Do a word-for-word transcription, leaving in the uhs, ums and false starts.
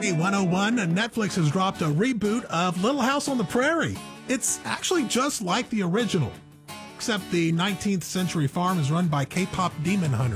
one oh one, Netflix has dropped a reboot of Little House on the Prairie. It's actually just like the original, except the nineteenth century farm is run by K-pop demon hunters.